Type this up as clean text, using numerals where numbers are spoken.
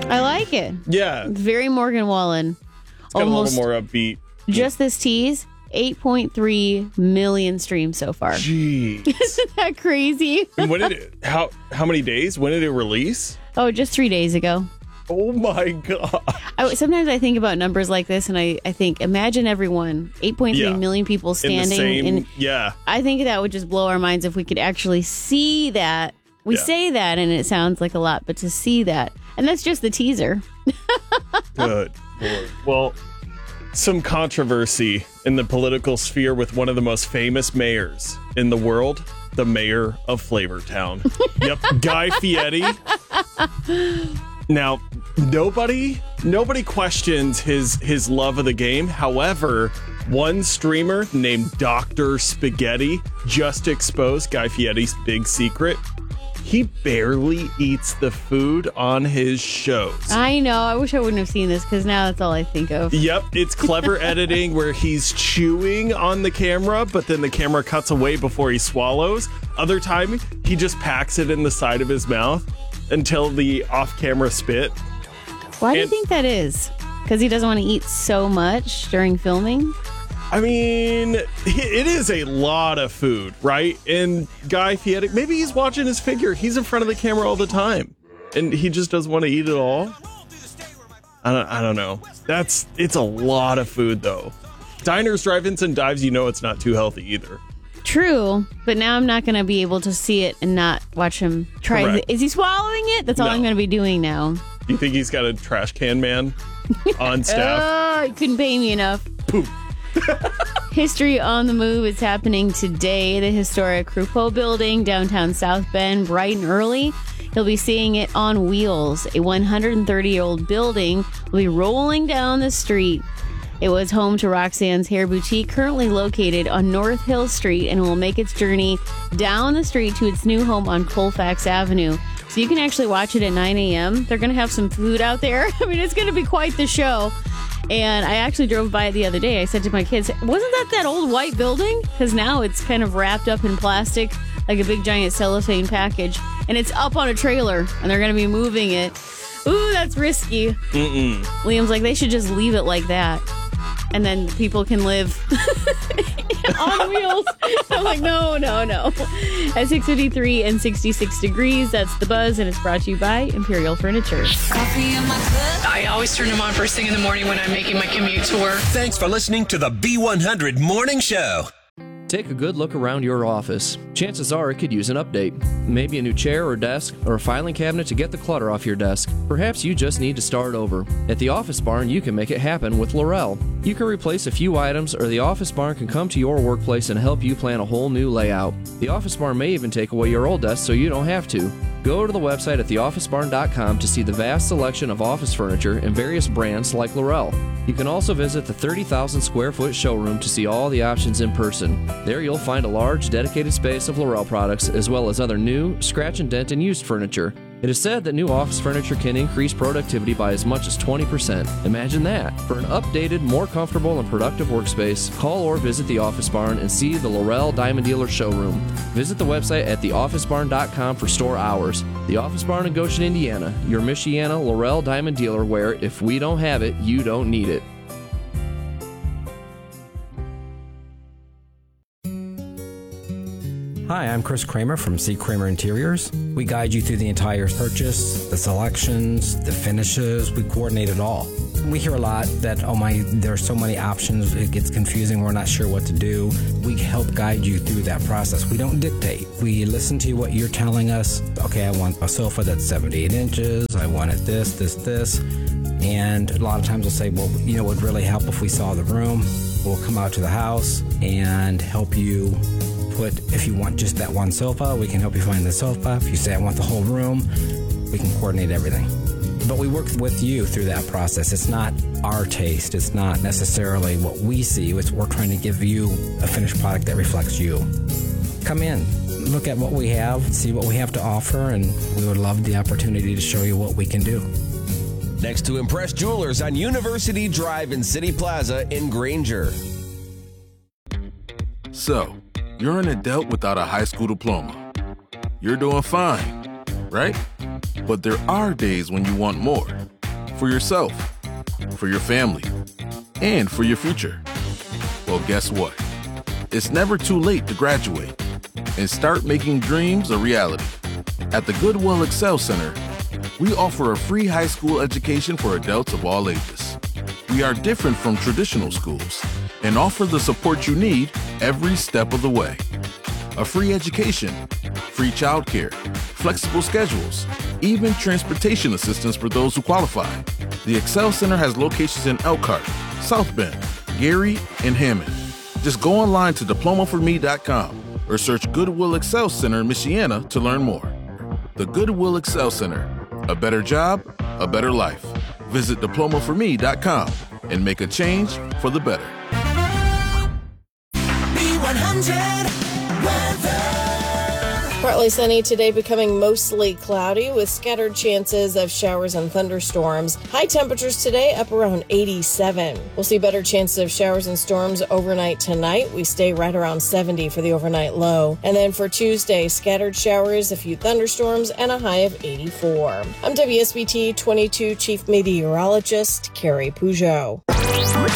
I like it. Yeah. Very Morgan Wallen. It's got Almost a little more upbeat. just this tease, 8.3 million streams so far. Jeez. Isn't that crazy? And when did it, how many days? When did it release? Oh, just 3 days ago. Oh my God. Sometimes I think about numbers like this and I think, imagine everyone, 8.3 million people standing. Yeah. I think that would just blow our minds if we could actually see that. We say that and it sounds like a lot, but to see that. And that's just the teaser. Good Lord. Well, some controversy in the political sphere with one of the most famous mayors in the world, the mayor of Flavortown. Yep, Guy Fieri. Now, nobody questions his love of the game. However, one streamer named Dr. Spaghetti just exposed Guy Fieri's big secret. He barely eats the food on his shows. I know. I wish I wouldn't have seen this because now that's all I think of. Yep, it's clever editing where he's chewing on the camera, but then the camera cuts away before he swallows. Other time, he just packs it in the side of his mouth until the off-camera spit. Why do you think that is? Because he doesn't want to eat so much during filming? I mean, it is a lot of food, right? And Guy Fieri, maybe he's watching his figure. He's in front of the camera all the time, and he just doesn't want to eat it all. I don't know. It's a lot of food, though. Diners, drive-ins, and dives, it's not too healthy either. True, but now I'm not going to be able to see it and not watch him try. Correct. Is he swallowing it? That's all I'm going to be doing now. Do you think he's got a trash can man on staff? Oh, he couldn't pay me enough. Poop. History on the Move is happening today. The historic Croupeau building, downtown South Bend, bright and early. You'll be seeing it on wheels. A 130-year-old building will be rolling down the street. It was home to Roxanne's Hair Boutique, currently located on North Hill Street, and will make its journey down the street to its new home on Colfax Avenue. So you can actually watch it at 9 a.m. They're going to have some food out there. I mean, it's going to be quite the show. And I actually drove by it the other day. I said to my kids, wasn't that old white building? Because now it's kind of wrapped up in plastic, like a big giant cellophane package. And it's up on a trailer, and they're going to be moving it. Ooh, that's risky. Liam's like, they should just leave it like that. And then people can live on wheels. I'm like, no. At 6:53 and 66 degrees, that's The Buzz, and it's brought to you by Imperial Furniture. Coffee in my cup. I always turn them on first thing in the morning when I'm making my commute to work. Thanks for listening to the B100 Morning Show. Take a good look around your office. Chances are it could use an update. Maybe a new chair or desk, or a filing cabinet to get the clutter off your desk. Perhaps you just need to start over. At the Office Barn, you can make it happen with Laurel. You can replace a few items, or the Office Barn can come to your workplace and help you plan a whole new layout. The Office Barn may even take away your old desk so you don't have to. Go to the website at theofficebarn.com to see the vast selection of office furniture and various brands like Laurel. You can also visit the 30,000 square foot showroom to see all the options in person. There you'll find a large dedicated space of Laurel products as well as other new, scratch and dent and used furniture. It is said that new office furniture can increase productivity by as much as 20%. Imagine that. For an updated, more comfortable and productive workspace, call or visit the Office Barn and see the Laurel Diamond Dealer showroom. Visit the website at theofficebarn.com for store hours. The Office Barn in Goshen, Indiana, your Michiana Laurel Diamond Dealer where if we don't have it, you don't need it. Hi, I'm Chris Kramer from C. Kramer Interiors. We guide you through the entire purchase, the selections, the finishes. We coordinate it all. We hear a lot that, there are so many options, it gets confusing, we're not sure what to do. We help guide you through that process. We don't dictate. We listen to what you're telling us. Okay, I want a sofa that's 78 inches. I want it this. And a lot of times we'll say, well, it would really help if we saw the room. We'll come out to the house and help you if you want just that one sofa, we can help you find the sofa. If you say I want the whole room, we can coordinate everything. But we work with you through that process. It's not our taste. It's not necessarily what we see. We're trying to give you a finished product that reflects you. Come in, look at what we have, see what we have to offer, and we would love the opportunity to show you what we can do. Next to Impress Jewelers on University Drive in City Plaza in Granger. So, you're an adult without a high school diploma. You're doing fine, right? But there are days when you want more. for yourself, for your family, and for your future. Well, guess what? It's never too late to graduate and start making dreams a reality. At the Goodwill Excel Center, we offer a free high school education for adults of all ages. We are different from traditional schools and offer the support you need every step of the way. A free education, free childcare, flexible schedules, even transportation assistance for those who qualify. The Excel Center has locations in Elkhart, South Bend, Gary, and Hammond. Just go online to diplomaforme.com or search Goodwill Excel Center in Michiana to learn more. The Goodwill Excel Center. A better job, a better life. Visit diplomaforme.com and make a change for the better. B100 weather. Partly sunny today, becoming mostly cloudy with scattered chances of showers and thunderstorms. High temperatures today up around 87. We'll see better chances of showers and storms overnight tonight. We stay right around 70 for the overnight low. And then for Tuesday, scattered showers, a few thunderstorms, and a high of 84. I'm WSBT 22 Chief Meteorologist Carrie Peugeot.